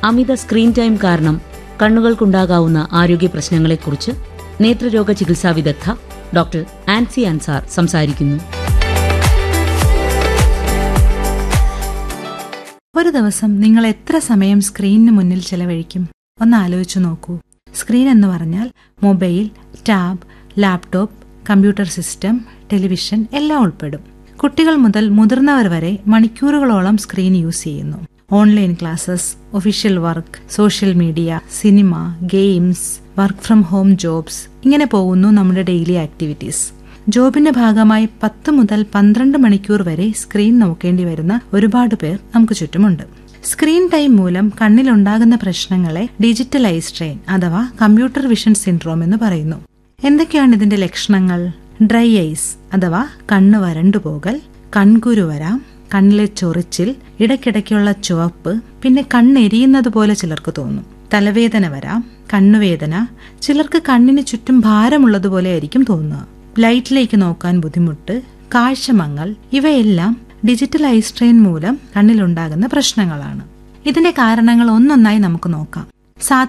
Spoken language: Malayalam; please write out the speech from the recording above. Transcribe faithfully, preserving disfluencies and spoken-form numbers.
അമിത സ്ക്രീൻ ടൈം കാരണം കണ്ണുകൾക്കുണ്ടാകാവുന്ന ആരോഗ്യ പ്രശ്നങ്ങളെക്കുറിച്ച് നേത്രരോഗ ചികിത്സാ വിദഗ്ധ ഡോക്ടർ ആൻസി അൻസാർ സംസാരിക്കുന്നു. ഒരു ദിവസം നിങ്ങൾ എത്ര സമയം സ്ക്രീനിന് മുന്നിൽ ചെലവഴിക്കും? ഒന്ന് ആലോചിച്ചു നോക്കൂ. സ്ക്രീൻ എന്ന് പറഞ്ഞാൽ mobile, tab, laptop, computer system, television എല്ലാം ഉൾപ്പെടും. കുട്ടികൾ മുതൽ മുതിർന്നവർ വരെ മണിക്കൂറുകളോളം സ്ക്രീൻ യൂസ് ചെയ്യുന്നു. Online classes, official work, social media, cinema, games, work from home jobs, ഇങ്ങനെ പോകുന്നു നമ്മുടെ ഡെയിലി ആക്ടിവിറ്റീസ്. ജോബിന്റെ ഭാഗമായി പത്ത് മുതൽ പന്ത്രണ്ട് മണിക്കൂർ വരെ സ്ക്രീൻ നോക്കേണ്ടി വരുന്ന ഒരുപാട് പേർ നമുക്ക് ചുറ്റുമുണ്ട്. സ്ക്രീൻ ടൈം മൂലം കണ്ണിലുണ്ടാകുന്ന പ്രശ്നങ്ങളെ ഡിജിറ്റൽ ഐ സ്ട്രെയിൻ അഥവാ കമ്പ്യൂട്ടർ വിഷൻ സിൻഡ്രോം എന്ന് പറയുന്നു. എന്തൊക്കെയാണ് ഇതിന്റെ ലക്ഷണങ്ങൾ? ഡ്രൈ ഐസ് അഥവാ കണ്ണ് വരണ്ടുപോകൽ, കൺകുരു വരാം, കണ്ണിലെ ചൊറിച്ചിൽ, ഇടയ്ക്കിടയ്ക്കുള്ള ചുവപ്പ്, പിന്നെ കണ്ണെരിയുന്നത് പോലെ ചിലർക്ക് തോന്നും. തലവേദന വരാം, കണ്ണുവേദന, ചിലർക്ക് കണ്ണിന് ചുറ്റും ഭാരമുള്ളതുപോലെ ആയിരിക്കും തോന്നുക. ലൈറ്റിലേക്ക് നോക്കാൻ ബുദ്ധിമുട്ട്, കാഴ്ചമങ്ങൽ, ഇവയെല്ലാം ഡിജിറ്റൽ ഐ സ്ട്രെയിൻ മൂലം കണ്ണിലുണ്ടാകുന്ന പ്രശ്നങ്ങളാണ്. ഇതിന്റെ കാരണങ്ങൾ ഒന്നൊന്നായി നമുക്ക് നോക്കാം. സാധാരണ